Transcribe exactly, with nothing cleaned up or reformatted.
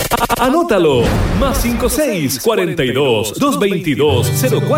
Anótalo. Más cinco seis cuarenta y dos, doscientos veintidós, cero cuatro.